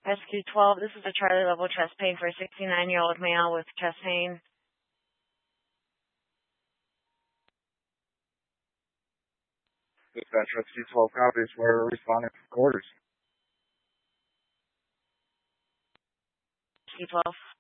Rescue 12, this is a Charlie level chest pain for a 69-year-old male with chest pain. Dispatch Rescue 12 copies. We're responding to orders. Rescue 12.